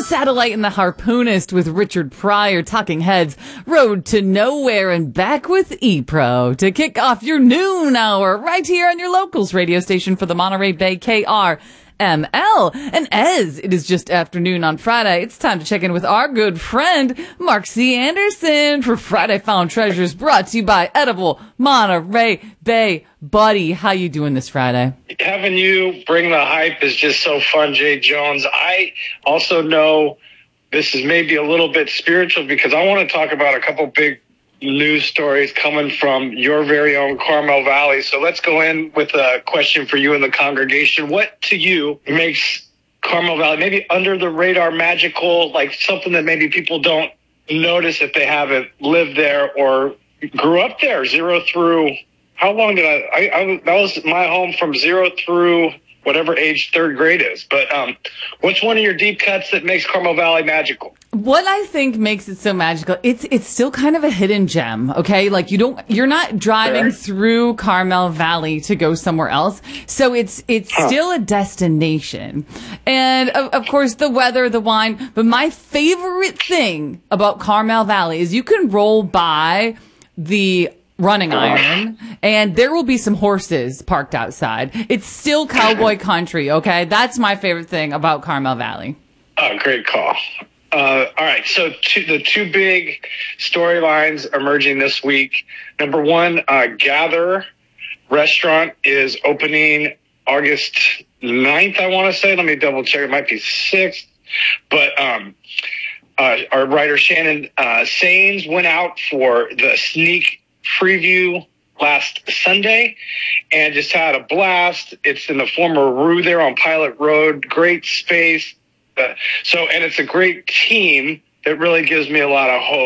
Satellite and the Harpoonist with Richard Pryor, Talking Heads, Road to Nowhere, and back with E-Pro to kick off your noon hour right here on your locals radio station for the Monterey Bay KRML. And as it is just afternoon on Friday, it's time to check in with our good friend, Mark C. Anderson, for Friday Found Treasures, brought to you by Edible Monterey Bay. Buddy, how you doing this Friday? Having you bring the hype is just so fun, Jay Jones. I also know this is maybe a little bit spiritual because I want to talk about a couple big news stories coming from your very own Carmel Valley. So let's go in with a question for you and the congregation. What to you makes Carmel Valley maybe under the radar magical, like something that maybe people don't notice if they haven't lived there or grew up there, zero through... How long did I that was my home from 0 through whatever age third grade is. But what's one of your deep cuts that makes Carmel Valley magical? What I think makes it so magical, it's still kind of a hidden gem, okay? Like you're not driving through Carmel Valley to go somewhere else. So it's still a destination. And of course the weather, the wine, but my favorite thing about Carmel Valley is you can roll by the running iron and there will be some horses parked outside. It's still cowboy country, okay? That's my favorite thing about Carmel Valley. Oh, great call. All right, so the two big storylines emerging this week. Number one, Gather Restaurant is opening August 9th, I want to say. Let me double check. It might be 6th. But our writer Shannon Sains went out for the sneak preview last Sunday and just had a blast. It's in the former Rue there on Pilot Road. Great space. And it's a great team that really gives me a lot of hope.